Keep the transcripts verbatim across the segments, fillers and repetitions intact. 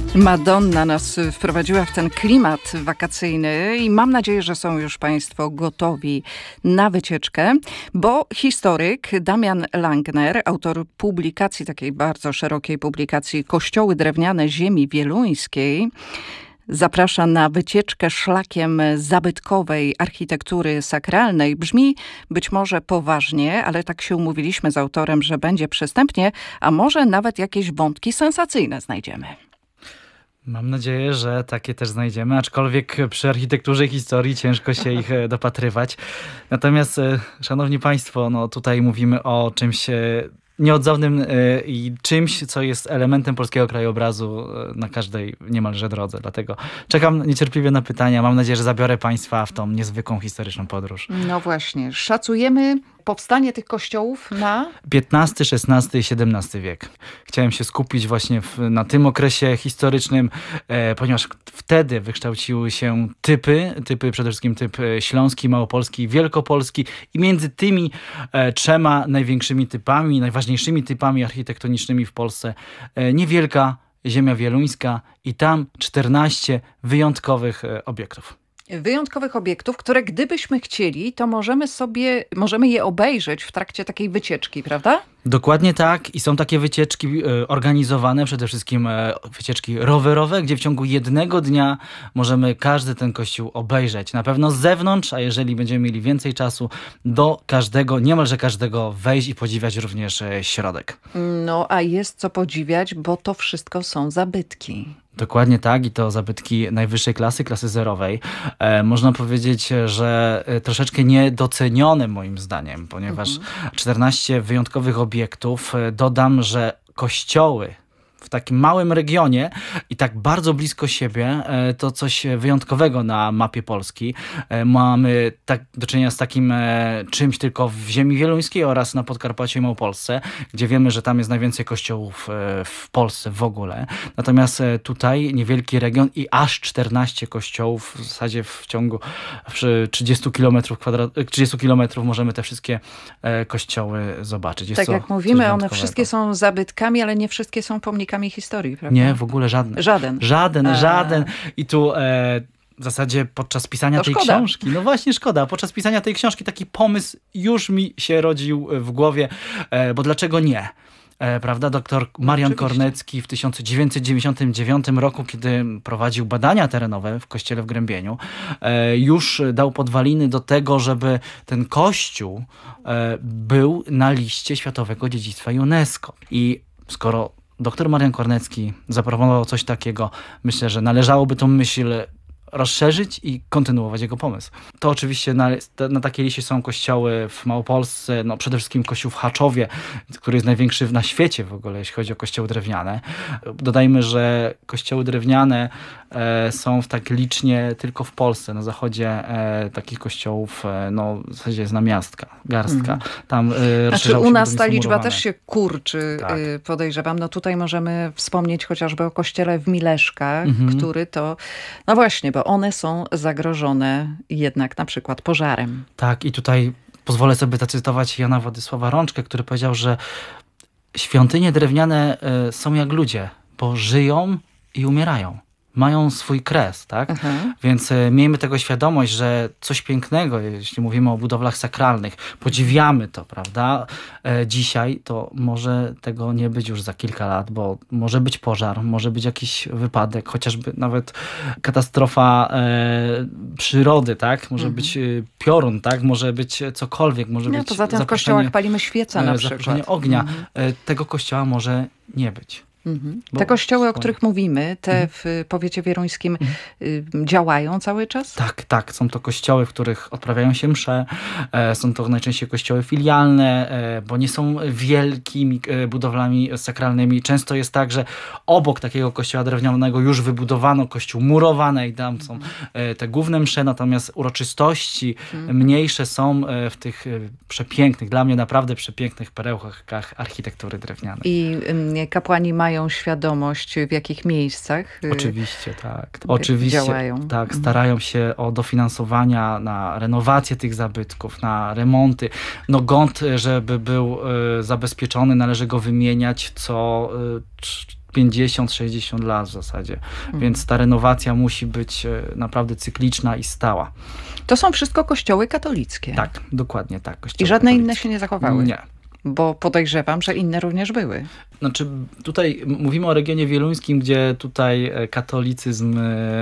Madonna nas wprowadziła w ten klimat wakacyjny i mam nadzieję, że są już Państwo gotowi na wycieczkę, bo historyk Damian Langner, autor publikacji, takiej bardzo szerokiej publikacji Kościoły drewniane ziemi wieluńskiej, zaprasza na wycieczkę szlakiem zabytkowej architektury sakralnej. Brzmi być może poważnie, ale tak się umówiliśmy z autorem, że będzie przystępnie, a może nawet jakieś wątki sensacyjne znajdziemy. Mam nadzieję, że takie też znajdziemy, aczkolwiek przy architekturze i historii ciężko się ich dopatrywać. Natomiast, szanowni państwo, no tutaj mówimy o czymś nieodzownym i czymś, co jest elementem polskiego krajobrazu na każdej niemalże drodze. Dlatego czekam niecierpliwie na pytania. Mam nadzieję, że zabiorę państwa w tą niezwykłą historyczną podróż. No właśnie. Szacujemy powstanie tych kościołów na piętnasty, szesnasty i siedemnasty wiek. Chciałem się skupić właśnie w, na tym okresie historycznym, e, ponieważ wtedy wykształciły się typy, typy przede wszystkim typ śląski, małopolski, wielkopolski i między tymi e, trzema największymi typami, najważniejszymi typami architektonicznymi w Polsce e, niewielka ziemia wieluńska i tam czternaście wyjątkowych e, obiektów. Wyjątkowych obiektów, które gdybyśmy chcieli, to możemy sobie, możemy je obejrzeć w trakcie takiej wycieczki, prawda? Dokładnie tak i są takie wycieczki e, organizowane, przede wszystkim e, wycieczki rowerowe, gdzie w ciągu jednego dnia możemy każdy ten kościół obejrzeć. Na pewno z zewnątrz, a jeżeli będziemy mieli więcej czasu, do każdego, niemalże każdego wejść i podziwiać również e, środek. No a jest co podziwiać, bo to wszystko są zabytki. Dokładnie tak i to zabytki najwyższej klasy, klasy zerowej. E, można powiedzieć, że troszeczkę niedocenione moim zdaniem, ponieważ mhm. czternaście wyjątkowych obiektów. Dodam, że kościoły w takim małym regionie i tak bardzo blisko siebie, to coś wyjątkowego na mapie Polski. Mamy tak do czynienia z takim czymś tylko w ziemi wieluńskiej oraz na Podkarpaciu i Małopolsce, gdzie wiemy, że tam jest najwięcej kościołów w Polsce w ogóle. Natomiast tutaj niewielki region i aż czternaście kościołów w zasadzie w ciągu trzydziestu kilometrów kwadrat- trzydziestu kilometrów możemy te wszystkie kościoły zobaczyć. Jest tak to jak mówimy, one wszystkie są zabytkami, ale nie wszystkie są pomnikami historii, prawda? Nie, w ogóle żadne. Żaden. Żaden, A. żaden. I tu e, w zasadzie podczas pisania To tej szkoda. książki, no właśnie szkoda, podczas pisania tej książki taki pomysł już mi się rodził w głowie, e, bo dlaczego nie? E, prawda? Doktor Marian Oczywiście. Kornecki w tysiąc dziewięćset dziewięćdziesiątym dziewiątym roku, kiedy prowadził badania terenowe w kościele w Grębieniu, e, już dał podwaliny do tego, żeby ten kościół e, był na liście Światowego Dziedzictwa UNESCO. I skoro doktor Marian Kornecki zaproponował coś takiego, myślę, że należałoby tą myśl rozszerzyć i kontynuować jego pomysł. To oczywiście na, na takiej liście są kościoły w Małopolsce, no przede wszystkim kościół w Haczowie, który jest największy na świecie w ogóle, jeśli chodzi o kościoły drewniane. Dodajmy, że kościoły drewniane e, są w tak licznie tylko w Polsce. Na zachodzie e, takich kościołów e, no, w zasadzie jest namiastka, garstka. Mhm. Tam, e, znaczy u nas ta liczba murowane. też się kurczy, Tak. y, podejrzewam. No tutaj możemy wspomnieć chociażby o kościele w Mileszkach, Mhm. który to, no właśnie, bo one są zagrożone jednak na przykład pożarem. Tak, i tutaj pozwolę sobie zacytować Jana Władysława Rączkę, który powiedział, że świątynie drewniane y, są jak ludzie, bo żyją i umierają. Mają swój kres, tak? Mhm. Więc y, miejmy tego świadomość, że coś pięknego, jeśli mówimy o budowlach sakralnych, podziwiamy to, prawda? E, dzisiaj to może tego nie być już za kilka lat, bo może być pożar, może być jakiś wypadek, chociażby nawet katastrofa e, przyrody, tak? Może Mhm. być y, piorun, tak? Może być cokolwiek, może No, być poza tym w zaproszenie- kościołach palimy świece na e, przykład. zaproszenie ognia. Mhm. E, tego kościoła może nie być. Mhm. Bo Te kościoły, o swoje- których mówimy, te Mhm. w powiecie wieluńskim Mhm. y, działają cały czas? Tak, tak. Są to kościoły, w których odprawiają się msze. E, są to najczęściej kościoły filialne, e, bo nie są wielkimi e, budowlami sakralnymi. Często jest tak, że obok takiego kościoła drewnianego już wybudowano kościół murowany i tam są e, te główne msze, natomiast uroczystości Mhm. mniejsze są e, w tych e, przepięknych, dla mnie naprawdę przepięknych perełkach architektury drewnianej. I y, kapłani mają świadomość, w jakich miejscach y, Oczywiście, tak. Oczywiście, działają. tak. Starają się o dofinansowania na renowację tych zabytków, na remonty. No gąd, żeby był y, zabezpieczony, należy go wymieniać co y, pięćdziesiąt sześćdziesiąt lat w zasadzie. Mhm. Więc ta renowacja musi być naprawdę cykliczna i stała. To są wszystko kościoły katolickie. Tak, dokładnie tak. I żadne katolickie. Inne się nie zachowały? Nie. Bo podejrzewam, że inne również były. Znaczy, tutaj mówimy o regionie wieluńskim, gdzie tutaj katolicyzm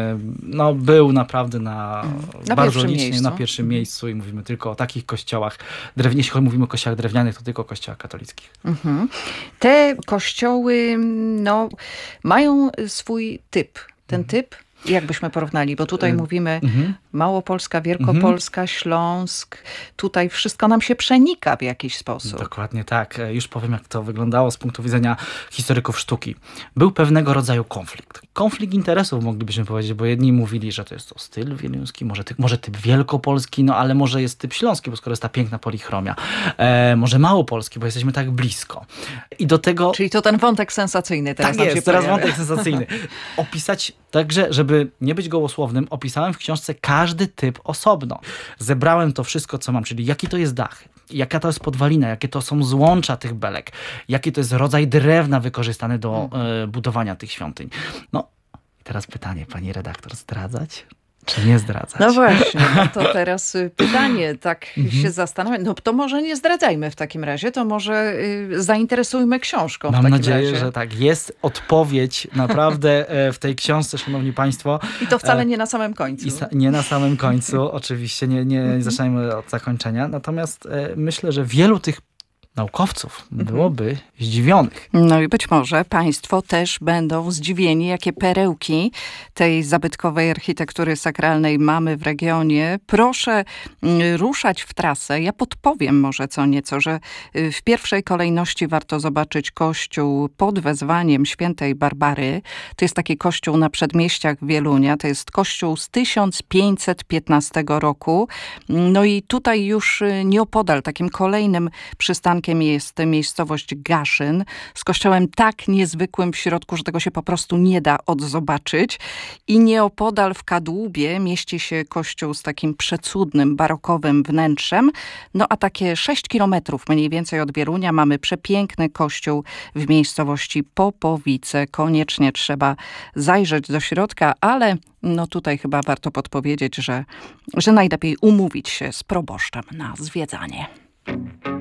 no, był naprawdę na, na bardzo licznie miejscu. na pierwszym mhm. miejscu i mówimy tylko o takich kościołach drewnianych. Jeśli mówimy o kościołach drewnianych, to tylko o kościołach katolickich. Mhm. Te kościoły no, mają swój typ. Ten mhm. typ jak byśmy porównali, bo tutaj mówimy mhm. Małopolska, Wielkopolska, mhm. Śląsk. Tutaj wszystko nam się przenika w jakiś sposób. Dokładnie tak. Już powiem, jak to wyglądało z punktu widzenia historyków sztuki. Był pewnego rodzaju konflikt. Konflikt interesów moglibyśmy powiedzieć, bo jedni mówili, że to jest to styl wieluński, może, ty, może typ wielkopolski, no ale może jest typ śląski, bo skoro jest ta piękna polichromia. E, może małopolski, bo jesteśmy tak blisko. I do tego... Czyli to ten wątek sensacyjny teraz tak nam jest, się teraz pojawia. wątek sensacyjny. Opisać także, żeby nie być gołosłownym, opisałem w książce każdy typ osobno. Zebrałem to wszystko, co mam, czyli jaki to jest dach, jaka to jest podwalina, jakie to są złącza tych belek, jaki to jest rodzaj drewna wykorzystany do hmm. y, budowania tych świątyń. No i teraz pytanie, pani redaktor, zdradzać? Czy nie zdradzać? No właśnie, no to teraz pytanie, tak mm-hmm. się zastanawiam. No to może nie zdradzajmy w takim razie, to może y, zainteresujmy książką Mam w takim nadzieję, razie. że tak. Jest odpowiedź naprawdę w tej książce, szanowni państwo. I to wcale nie na samym końcu. I sa- nie na samym końcu, oczywiście, nie, nie mm-hmm. zaczynajmy od zakończenia. Natomiast e, myślę, że wielu tych naukowców byłoby zdziwionych. No i być może państwo też będą zdziwieni, jakie perełki tej zabytkowej architektury sakralnej mamy w regionie. Proszę ruszać w trasę. Ja podpowiem może co nieco, że w pierwszej kolejności warto zobaczyć kościół pod wezwaniem świętej Barbary. To jest taki kościół na przedmieściach Wielunia. To jest kościół z tysiąc pięćset piętnastego roku. No i tutaj już nieopodal, takim kolejnym przystankiem jest miejscowość Gaszyn z kościołem tak niezwykłym w środku, że tego się po prostu nie da odzobaczyć. I nieopodal w Kadłubie mieści się kościół z takim przecudnym, barokowym wnętrzem. No a takie sześć kilometrów mniej więcej od Wielunia mamy przepiękny kościół w miejscowości Popowice. Koniecznie trzeba zajrzeć do środka, ale no tutaj chyba warto podpowiedzieć, że, że najlepiej umówić się z proboszczem na zwiedzanie.